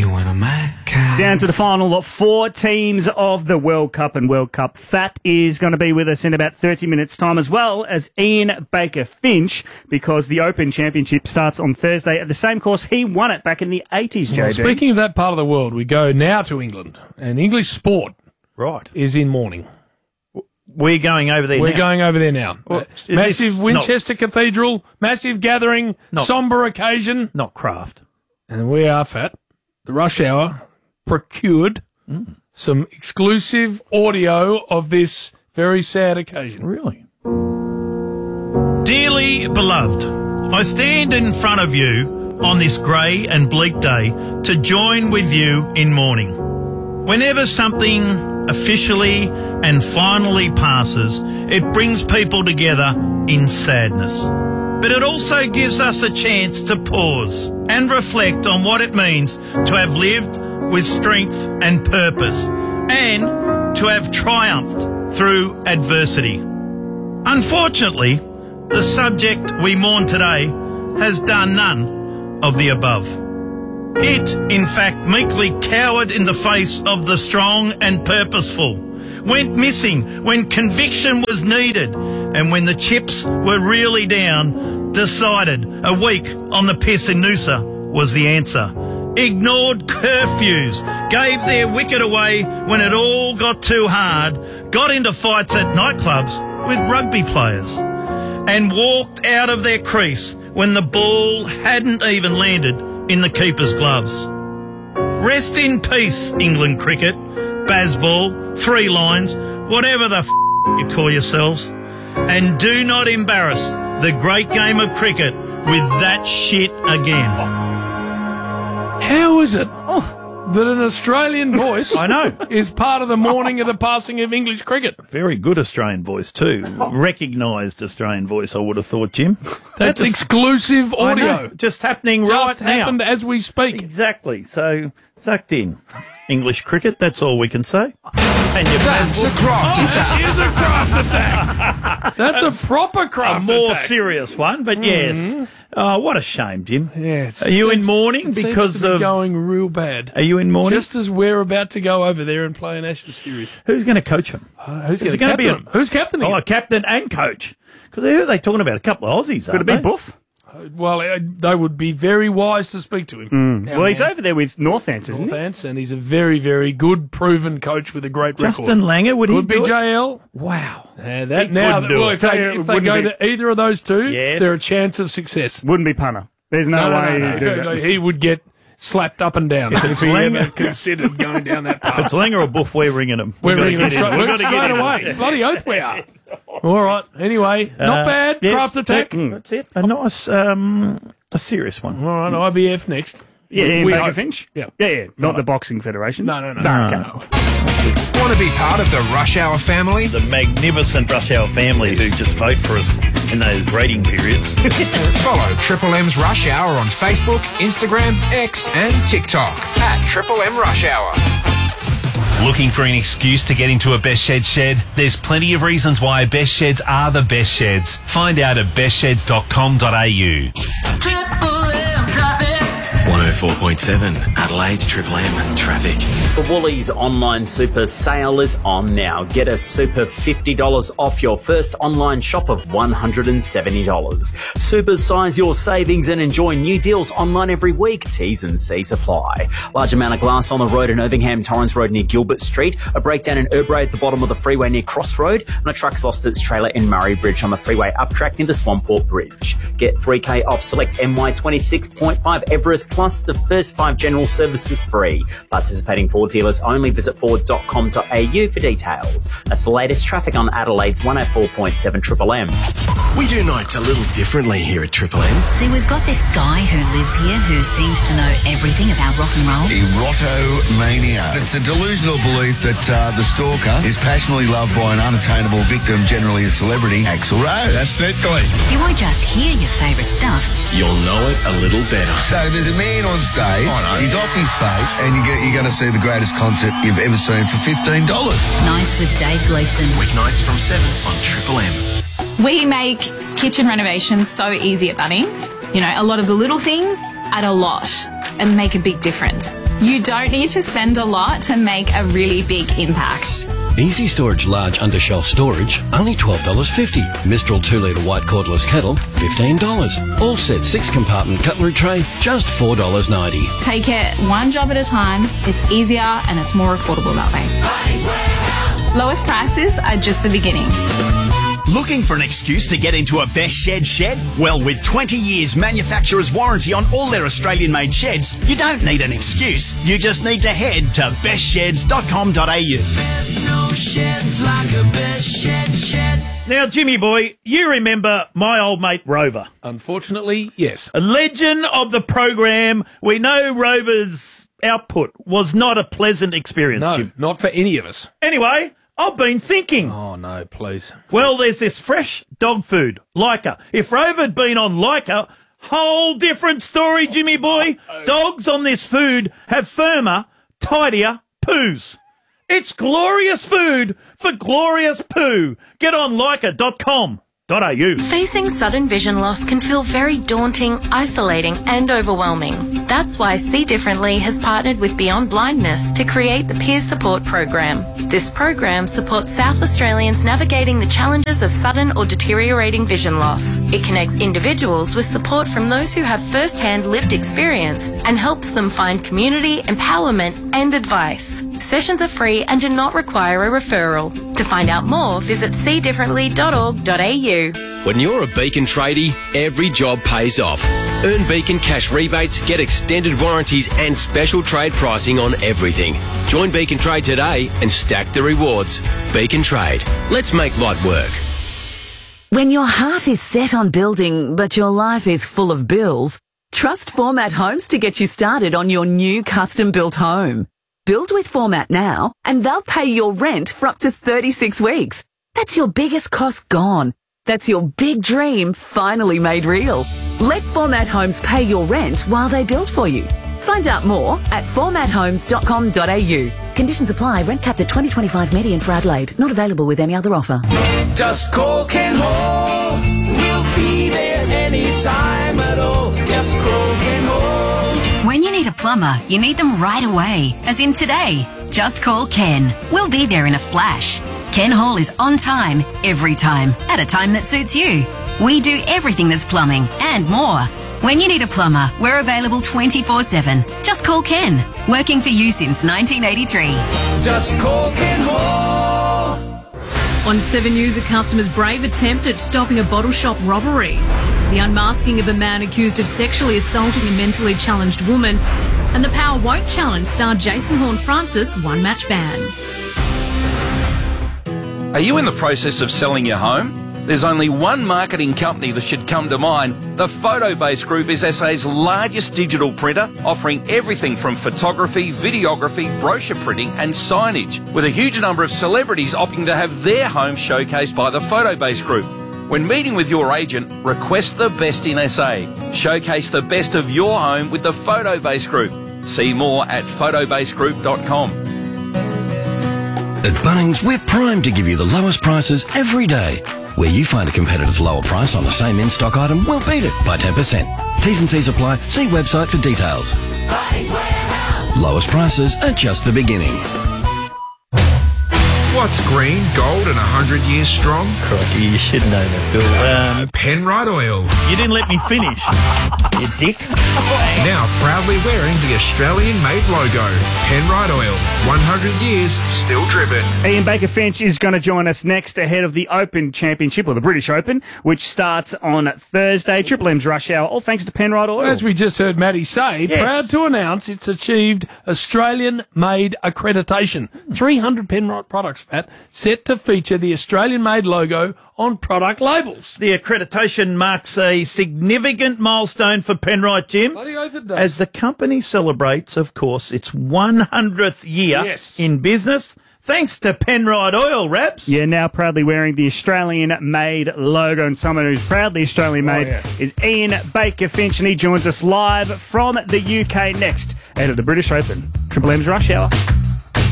You want a Macca? Down to the final 4 teams of the World Cup, and World Cup Fat is going to be with us in about 30 minutes' time, as well as Ian Baker Finch, because the Open Championship starts on Thursday at the same course he won it back in the 80s, JB. Well, speaking of that part of the world, we go now to England, and English sport is in mourning. We're going over there We're going over there now. Well, massive Winchester Cathedral, massive gathering, sombre occasion. Not craft. And we are Fat. The Rush Hour procured some exclusive audio of this very sad occasion. Really? Dearly beloved, I stand in front of you on this grey and bleak day to join with you in mourning. Whenever something officially and finally passes, it brings people together in sadness. But it also gives us a chance to pause and reflect on what it means to have lived with strength and purpose and to have triumphed through adversity. Unfortunately, the subject we mourn today has done none of the above. It, in fact, meekly cowered in the face of the strong and purposeful, went missing when conviction was needed, and when the chips were really down, decided a week on the piss in Noosa was the answer. Ignored curfews, gave their wicket away when it all got too hard, got into fights at nightclubs with rugby players, and walked out of their crease when the ball hadn't even landed in the keeper's gloves. Rest in peace, England cricket, Bazball, Three Lines, whatever the you call yourselves, and do not embarrass the great game of cricket with that shit again. How is it that an Australian voice I know. is part of the mourning of the passing of English cricket? Very good Australian voice too. Recognised Australian voice, I would have thought, Jim. That's exclusive I know. audio. Just happening Just right now. happened as we speak. Exactly. So, sucked in. English cricket, that's all we can say. And your That's a craft attack. It is a craft attack. That's a proper craft a more attack. serious one, but yes. Oh, what a shame, Jim. Yes. Are you in mourning It seems because to be of... going real bad. Are you in mourning? Just as we're about to go over there and play an Ashes series. Who's going to coach him? Who's Is going it gonna to be captain him? Who's captaining Oh, a him? captain and coach. Because who are they talking about? A couple of Aussies, Could it be Buff? Well, they would be very wise to speak to him. Well, he's over there with Northants, isn't he? Northants, and he's a very, very good, proven coach with a great Justin record. Langer, would he Could be do it? JL. Wow. That He now, couldn't do well, it. if they Wouldn't go be- to either of those two, Yes. they're a chance of success. Wouldn't be punter. There's no, way he'd do that. He would get slapped up and down if he Langer- ever considered going down that If path. it's Langer or Buff, we're ringing him. We're We've ringing got to him get in. We've got to straight get in. away. Bloody oath we are. All right. Anyway, not bad. Yes, Craft attack. That's it. A nice, a serious one. All right. IBF next. Yeah, Ian We Baker hope. Finch? Yeah. Yeah. Not the Boxing Federation. No. Okay. Want to be part of the Rush Hour family? The magnificent Rush Hour families who just vote for us in those rating periods. Follow Triple M's Rush Hour on Facebook, Instagram, X, and TikTok at Triple M Rush Hour. Looking for an excuse to get into a Best Sheds shed? There's plenty of reasons why Best Sheds are the best sheds. Find out at bestsheds.com.au. 104.7 Adelaide's Triple M traffic. The Woolies online super sale is on now. Get a super $50 off your first online shop of $170. Supersize your savings and enjoy new deals online every week. T's and C's apply. Large amount of glass on the road in Irvingham, Torrens Road near Gilbert Street. A breakdown in Urbray at the bottom of the freeway near Crossroad. And a truck's lost its trailer in Murray Bridge on the freeway uptrack near the Swamport Bridge. Get $3K off select MY26.5 Everest Plus. The first 5 general services free. Participating Ford dealers only. Visit Ford.com.au for details. That's the latest traffic on Adelaide's 104.7 Triple M. We do nights a little differently here at Triple M. See, we've got this guy who lives here who seems to know everything about rock and roll. Erotomania. It's a delusional belief that the stalker is passionately loved by an unattainable victim, generally a celebrity, Axl Rose. That's it, guys. You won't just hear your favourite stuff. You'll know it a little better. So there's a man on stage, he's off his face, and you're going to see the greatest concert you've ever seen for $15. Nights with Dave Gleeson. Weeknights from 7 on Triple M. We make kitchen renovations so easy at Bunnings. You know, a lot of the little things add a lot and make a big difference. You don't need to spend a lot to make a really big impact. Easy Storage Large Undershelf Storage, only $12.50. Mistral 2-litre white cordless kettle, $15. All set 6-compartment cutlery tray, just $4.90. Take it one job at a time. It's easier and it's more affordable that way. Lowest prices are just the beginning. Looking for an excuse to get into a Best Shed shed? Well, with 20 years manufacturer's warranty on all their Australian-made sheds, you don't need an excuse. You just need to head to bestsheds.com.au. No sheds like a Best Shed shed. Now, Jimmy boy, you remember my old mate Rover. Unfortunately, yes. A legend of the program. We know Rover's output was not a pleasant experience, No, Jim. not for any of us. Anyway, I've been thinking. Oh, no, please. Well, there's this fresh dog food, Leica. If Rover had been on Leica, whole different story, Jimmy boy. Dogs on this food have firmer, tidier poos. It's glorious food for glorious poo. Get on Leica.com.au. Facing sudden vision loss can feel very daunting, isolating and overwhelming. That's why See Differently has partnered with Beyond Blindness to create the Peer Support Program. This program supports South Australians navigating the challenges of sudden or deteriorating vision loss. It connects individuals with support from those who have first-hand lived experience and helps them find community, empowerment and advice. Sessions are free and do not require a referral. To find out more, visit seedifferently.org.au. When you're a Beacon tradie, every job pays off. Earn Beacon cash rebates, get extended warranties and special trade pricing on everything. Join Beacon Trade today and stack the rewards. Beacon Trade. Let's make light work. When your heart is set on building, but your life is full of bills, trust Format Homes to get you started on your new custom-built home. Build with Format now, and they'll pay your rent for up to 36 weeks. That's your biggest cost gone. That's your big dream finally made real. Let Format Homes pay your rent while they build for you. Find out more at formathomes.com.au. Conditions apply. Rent capped at $20.25 median for Adelaide. Not available with any other offer. Just call Ken Hall. We'll be there anytime at all. Just call Ken Hall. When you need a plumber, you need them right away, as in today. Just call Ken. We'll be there in a flash. Ken Hall is on time, every time, at a time that suits you. We do everything that's plumbing and more. When you need a plumber, we're available 24/7. Just call Ken. Working for you since 1983. Just call Ken Hall. On 7 News, a customer's brave attempt at stopping a bottle shop robbery. The unmasking of a man accused of sexually assaulting a mentally challenged woman. And the Power Won't Challenge star Jason Horne-Francis one-match ban. Are you in the process of selling your home? There's only one marketing company that should come to mind. The Photobase Group is SA's largest digital printer, offering everything from photography, videography, brochure printing and signage, with a huge number of celebrities opting to have their home showcased by the Photobase Group. When meeting with your agent, request the best in SA. Showcase the best of your home with the Photobase Group. See more at photobasegroup.com. At Bunnings, we're primed to give you the lowest prices every day. Where you find a competitive lower price on the same in-stock item, we'll beat it by 10%. T's and C's apply. See website for details. Lowest prices are just the beginning. What's green, gold and 100 years strong? Crikey, you should know that, Bill. Penrite Oil. You didn't let me finish, you dick. Now proudly wearing the Australian-made logo. Penrite Oil. 100 years, still driven. Ian Baker Finch is going to join us next ahead of the Open Championship, or the British Open, which starts on Thursday. Triple M's Rush Hour, all thanks to Penrite Oil. As we just heard Matty say, Yes. proud to announce it's achieved Australian-made accreditation. 300 Penrite products, Pat, set to feature the Australian-made logo on product labels. The accreditation marks a significant milestone for Penrite, Jim, Bloody oath it does. as the company celebrates, of course, its 100th year in business. Thanks to Penrite Oil, Raps. Yeah, now proudly wearing the Australian-made logo, and someone who's proudly Australian-made is Ian Baker Finch, and he joins us live from the UK next ahead of the British Open. Triple M's Rush Hour.